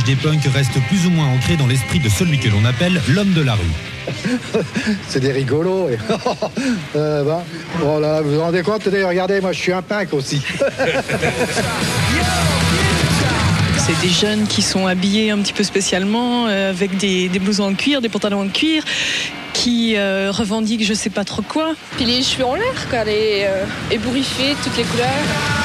l'image des punks reste plus ou moins ancrée dans l'esprit de celui que l'on appelle l'homme de la rue. C'est des rigolos. Et... voilà, vous vous rendez compte? Regardez, moi je suis un punk aussi. C'est des jeunes qui sont habillés un petit peu spécialement, avec des blousons en cuir, des pantalons en cuir, qui revendiquent je sais pas trop quoi. Puis les cheveux en l'air, quoi, ébouriffés, toutes les couleurs.